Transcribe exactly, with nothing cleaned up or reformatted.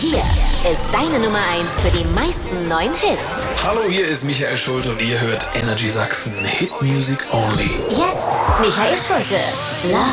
Hier ist deine Nummer eins für die meisten neuen Hits. Hallo, hier ist Michael Schulte und ihr hört Energy Sachsen. Hit Music Only. Jetzt Michael Schulte. Love